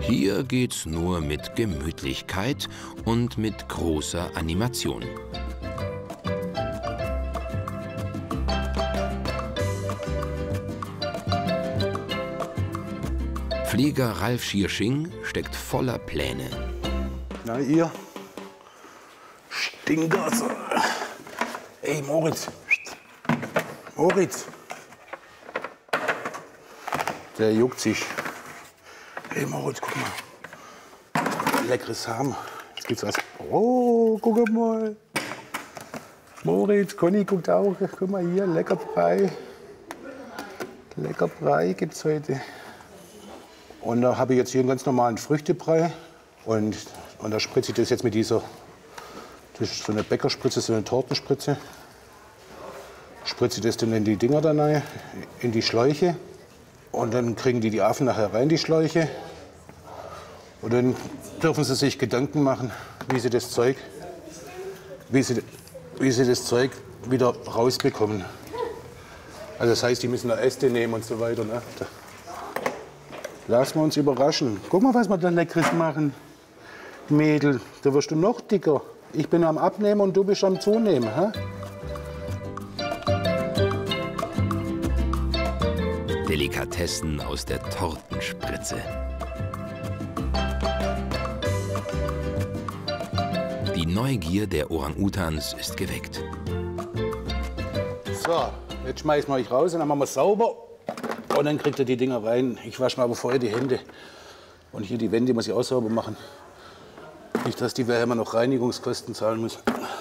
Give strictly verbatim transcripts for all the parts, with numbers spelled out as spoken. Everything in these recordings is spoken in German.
Hier geht's nur mit Gemütlichkeit und mit großer Animation. Pfleger Ralf Schiersching steckt voller Pläne. Na ihr Stinker. Ey Moritz. Moritz. Der juckt sich. Hey Moritz, guck mal. Leckeres Ham. Jetzt gibt's was. Oh, guck mal. Moritz, Conny guckt auch. Guck mal hier, lecker Brei. Lecker Brei gibt's heute. Und da habe ich jetzt hier einen ganz normalen Früchtebrei. Und, und da spritze ich das jetzt mit dieser, das ist so eine Bäckerspritze, so eine Tortenspritze. Spritze das dann in die Dinger da rein, in die Schläuche. Und dann kriegen die die Affen nachher rein, die Schläuche. Und dann dürfen sie sich Gedanken machen, wie sie das Zeug, wie sie, wie sie das Zeug wieder rausbekommen. Also das heißt, die müssen da Äste nehmen und so weiter. Ne? Da lassen wir uns überraschen. Guck mal, was wir dann Leckeres machen. Mädel, da wirst du noch dicker. Ich bin am Abnehmen und du bist am Zunehmen. Hä? Delikatessen aus der Tortenspritze. Die Neugier der Orang-Utans ist geweckt. So, jetzt schmeißen wir euch raus und dann machen wir es sauber. Und dann kriegt ihr die Dinger rein. Ich wasche mir aber vorher die Hände. Und hier die Wände muss ich auch sauber machen. Nicht, dass die immer noch Reinigungskosten zahlen muss.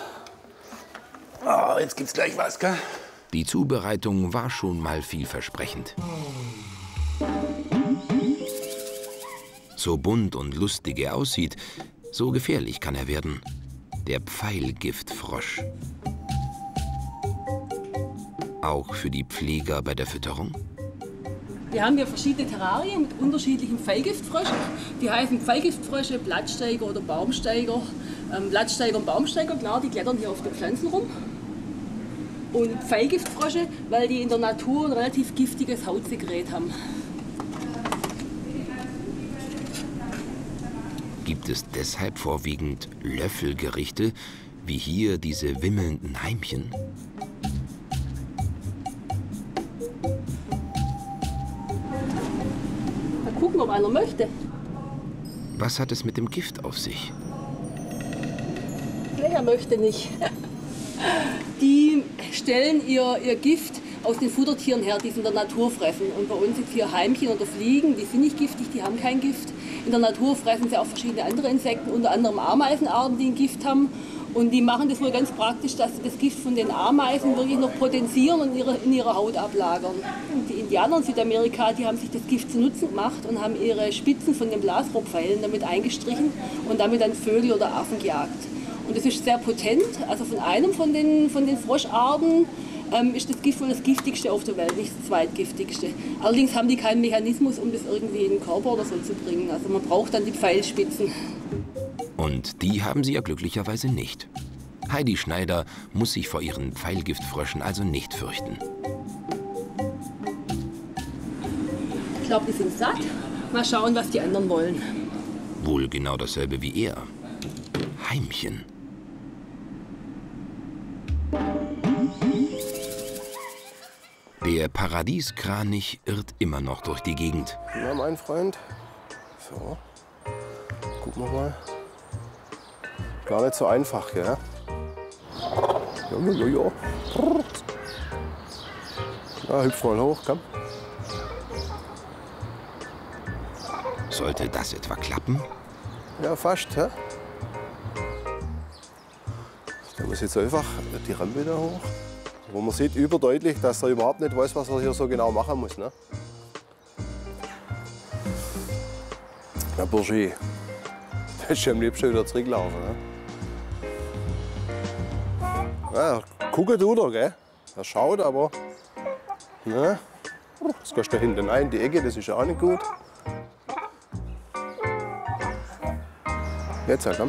Oh, jetzt gibt's gleich was, gell? Die Zubereitung war schon mal vielversprechend. So bunt und lustig er aussieht, so gefährlich kann er werden. Der Pfeilgiftfrosch. Auch für die Pfleger bei der Fütterung? Wir haben hier verschiedene Terrarien mit unterschiedlichen Pfeilgiftfröschen. Die heißen Pfeilgiftfrösche, Blattsteiger oder Baumsteiger. Ähm, Blattsteiger und Baumsteiger, klar, die klettern hier auf den Pflanzen rum. Und Pfeilgiftfrösche, weil die in der Natur ein relativ giftiges Hautsekret haben. Gibt es deshalb vorwiegend Löffelgerichte, wie hier diese wimmelnden Heimchen? Mal gucken, ob einer möchte. Was hat es mit dem Gift auf sich? Nee, er möchte nicht. Die stellen ihr, ihr Gift aus den Futtertieren her, die sie in der Natur fressen. Und bei uns sind hier Heimchen oder Fliegen, die sind nicht giftig, die haben kein Gift. In der Natur fressen sie auch verschiedene andere Insekten, unter anderem Ameisenarten, die ein Gift haben. Und die machen das wohl ganz praktisch, dass sie das Gift von den Ameisen wirklich noch potenzieren und ihre, in ihrer Haut ablagern. Und die Indianer in Südamerika, die haben sich das Gift zu Nutzen gemacht und haben ihre Spitzen von den Blasrohrpfeilen damit eingestrichen und damit dann Vögel oder Affen gejagt. Und das ist sehr potent. Also von einem von den, von den Froscharten ähm, ist das Gift wohl das giftigste auf der Welt, nicht das zweitgiftigste. Allerdings haben die keinen Mechanismus, um das irgendwie in den Körper oder so zu bringen. Also man braucht dann die Pfeilspitzen. Und die haben sie ja glücklicherweise nicht. Heidi Schneider muss sich vor ihren Pfeilgiftfröschen also nicht fürchten. Ich glaube, die sind satt. Mal schauen, was die anderen wollen. Wohl genau dasselbe wie er. Heimchen. Der Paradieskranich irrt immer noch durch die Gegend. Na, mein Freund. So. Gucken wir mal. Gar nicht so einfach, gell? Ja, ja, ja, ja. Na, hüpf mal hoch, komm. Sollte das etwa klappen? Ja, fast, hä? Da muss jetzt einfach die Rampe da hoch. Wo man sieht überdeutlich, dass er überhaupt nicht weiß, was er hier so genau machen muss. Ne? Der Burschi, der ist ja am liebsten wieder zurücklaufen. Ne? Ja, guckt tut er, gell? Er schaut, aber. Ne? Das gehst da hinten rein, die Ecke, das ist ja auch nicht gut. Jetzt, komm.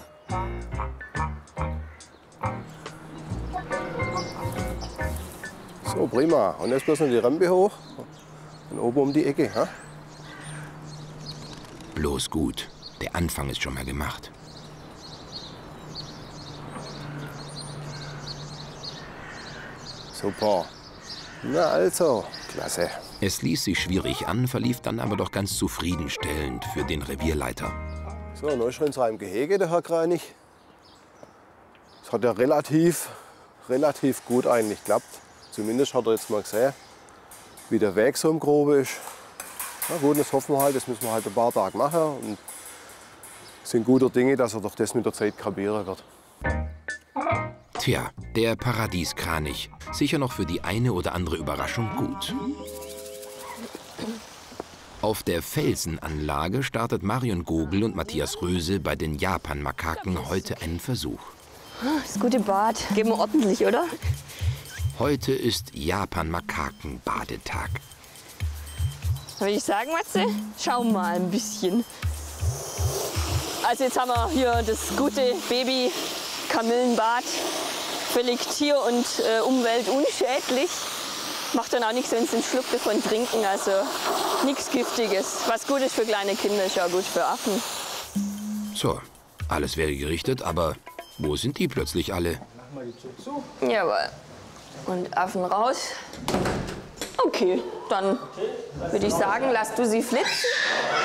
So, prima. Und jetzt bloß noch die Rampe hoch und oben um die Ecke. Ha? bloß gut. Der Anfang ist schon mal gemacht. Super. Na also, klasse. Es ließ sich schwierig an, verlief dann aber doch ganz zufriedenstellend für den Revierleiter. So, neu schon in seinem Gehege, der Herr Kreinig. Das hat ja relativ, relativ gut eigentlich geklappt. Zumindest hat er jetzt mal gesehen, wie der Weg so im Groben ist. Na gut, das hoffen wir halt, das müssen wir halt ein paar Tage machen. Und sind guter Dinge, dass er doch das mit der Zeit kapieren wird. Tja, der Paradieskranich. Sicher noch für die eine oder andere Überraschung gut. Auf der Felsenanlage startet Marion Gogel und Matthias Röse bei den Japan-Makaken heute einen Versuch. Das gute Bad. Geben wir ordentlich, oder? Heute ist Japan-Makaken-Badetag. Würde ich sagen, Matze, schau mal ein bisschen. Also jetzt haben wir hier das gute Baby-Kamillenbad. Völlig tier- und äh, umweltunschädlich. Macht dann auch nichts, wenn sie einen Schluck davon trinken. Also nichts Giftiges. Was gut ist für kleine Kinder, ist ja gut für Affen. So, alles wäre gerichtet, aber wo sind die plötzlich alle? Jawohl. Und Affen raus. Okay, dann würde ich sagen, lass du sie flitzen.